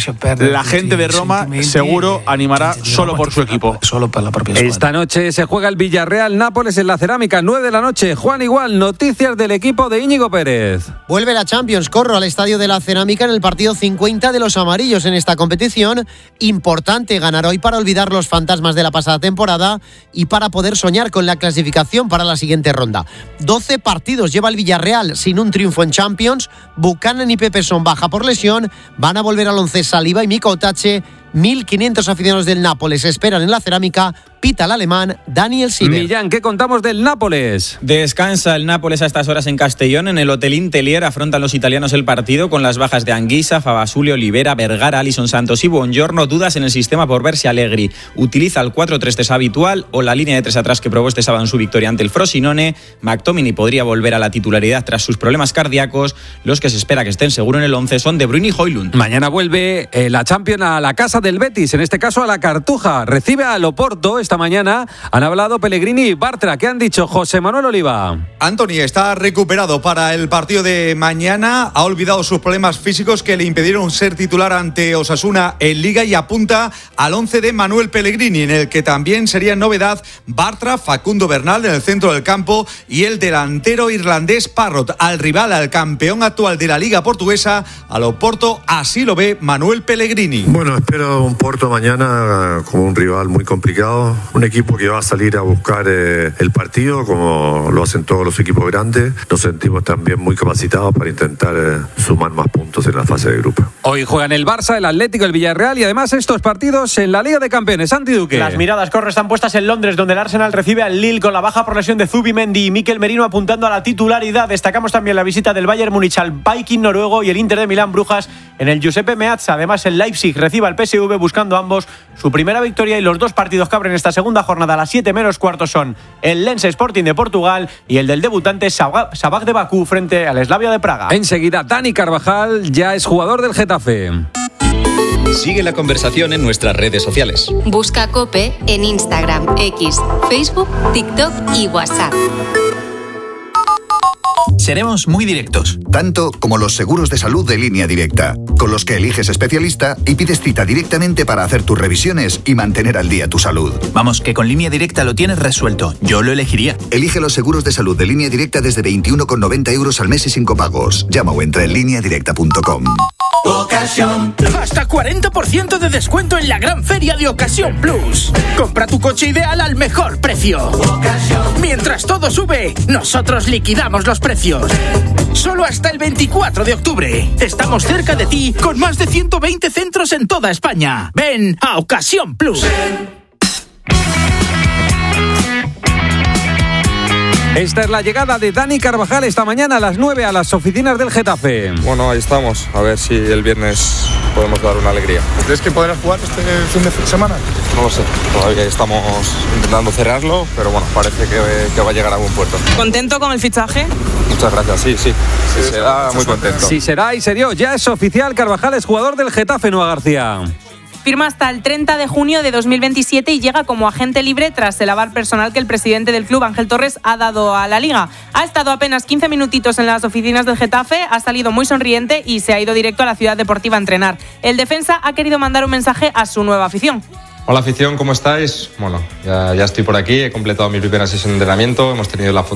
La gente de Roma seguro animará solo por su equipo. Esta noche se juega el Villarreal-Nápoles en la Cerámica, nueve de la noche. Juan Igual, noticias del equipo de Íñigo Pérez. Vuelve la Champions, corro al estadio de la Cerámica en el partido cincuenta de los amarillos en esta competición. Importante ganar hoy para olvidar los fantasmas de la pasada temporada y para poder soñar con la clasificación para la siguiente ronda. doce partidos lleva el Villarreal sin un triunfo en Champions. Buchanan y Pepe son baja por lesión. Van a volver al once Saliba y Mika Otache. mil quinientos aficionados del Nápoles esperan en la Cerámica. Pita el alemán Daniel Siever. Millán, ¿qué contamos del Nápoles? Descansa el Nápoles a estas horas en Castellón. En el Hotel Intelier afrontan los italianos el partido con las bajas de Anguissa, Fabasuli, Olivera, Vergara, Alisson Santos y Buongiorno. Dudas en el sistema por ver si Allegri utiliza el cuatro tres tres habitual o la línea de tres atrás que probó este sábado en su victoria ante el Frosinone. McTominay podría volver a la titularidad tras sus problemas cardíacos. Los que se espera que estén seguro en el once son De Bruyne y Højlund. Mañana vuelve eh, la Champions a la casa del Betis, en este caso a la Cartuja. Recibe al Oporto. Esta mañana han hablado Pellegrini y Bartra. ¿Qué han dicho? José Manuel Oliva. Anthony está recuperado para el partido de mañana. Ha olvidado sus problemas físicos que le impidieron ser titular ante Osasuna en Liga y apunta al once de Manuel Pellegrini, en el que también sería novedad Bartra, Facundo Bernal en el centro del campo y el delantero irlandés Parrott. Al rival, al campeón actual de la Liga Portuguesa, al Oporto, así lo ve Manuel Pellegrini. Bueno, espero un Porto mañana como un rival muy complicado, un equipo que va a salir a buscar eh, el partido como lo hacen todos los equipos grandes. Nos sentimos también muy capacitados para intentar eh, sumar más puntos en la fase de grupo. Hoy juegan el Barça, el Atlético, el Villarreal y además estos partidos en la Liga de Campeones. Santi Duque. Las miradas, corre, están puestas en Londres, donde el Arsenal recibe al Lille con la baja por lesión de Zubimendi y Mikel Merino apuntando a la titularidad. Destacamos también la visita del Bayern Múnich al Viking noruego y el Inter de Milán Brujas en el Giuseppe Meazza. Además, el Leipzig recibe al P S V buscando ambos su primera victoria, y los dos partidos que abren esta segunda jornada a las siete menos cuarto son el Lens Sporting de Portugal y el del debutante Sabah de Bakú frente al Slavia de Praga. Enseguida, Dani Carvajal ya es jugador del Getafe. Sigue la conversación en nuestras redes sociales. Busca COPE en Instagram, X, Facebook, TikTok y WhatsApp. Seremos muy directos. Tanto como los seguros de salud de Línea Directa, con los que eliges especialista y pides cita directamente para hacer tus revisiones y mantener al día tu salud. Vamos, que con Línea Directa lo tienes resuelto. Yo lo elegiría. Elige los seguros de salud de Línea Directa desde veintiuno con noventa euros al mes y sin copagos. Llama o entra en línea directa punto com. Ocasión. Hasta cuarenta por ciento de descuento en la gran feria de Ocasión Plus. Compra tu coche ideal al mejor precio. Ocasión. Mientras todo sube, nosotros liquidamos los precios. Solo hasta el veinticuatro de octubre. Estamos cerca de ti con más de ciento veinte centros en toda España. Ven a Ocasión Plus. Esta es la llegada de Dani Carvajal esta mañana a las nueve a las oficinas del Getafe. Bueno, ahí estamos. A ver si el viernes podemos dar una alegría. ¿Crees que podrás jugar este fin de semana? No lo sé. Todavía estamos intentando cerrarlo, pero bueno, parece que, que va a llegar a buen puerto. ¿Contento con el fichaje? Muchas gracias, sí, sí. Sí, se da muy contento. Sí, será y se dio. Ya es oficial, Carvajal es jugador del Getafe, Noa García. Firma hasta el treinta de junio de dos mil veintisiete y llega como agente libre tras el aval personal que el presidente del club, Ángel Torres, ha dado a la Liga. Ha estado apenas quince minutitos en las oficinas del Getafe, ha salido muy sonriente y se ha ido directo a la ciudad deportiva a entrenar. El defensa ha querido mandar un mensaje a su nueva afición. Hola afición, ¿cómo estáis? Bueno, ya, ya estoy por aquí, he completado mi primera sesión de entrenamiento, hemos tenido la,